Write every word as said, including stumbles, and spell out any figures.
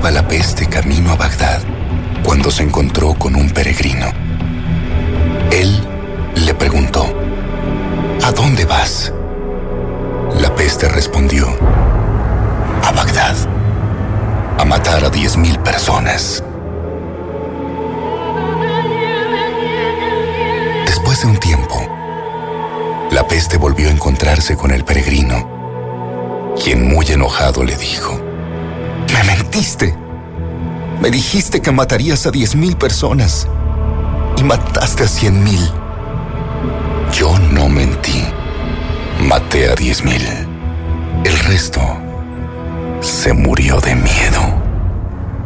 pasaba la peste camino a Bagdad cuando se encontró con un peregrino. Él le preguntó: ¿A dónde vas? La peste respondió: a Bagdad, a matar a diez mil personas. Después de un tiempo, la peste volvió a encontrarse con el peregrino, quien muy enojado le dijo: «Me mentiste. Me dijiste que matarías a diez mil personas y mataste a cien mil. Yo no mentí. Maté a diez mil. El resto se murió de miedo».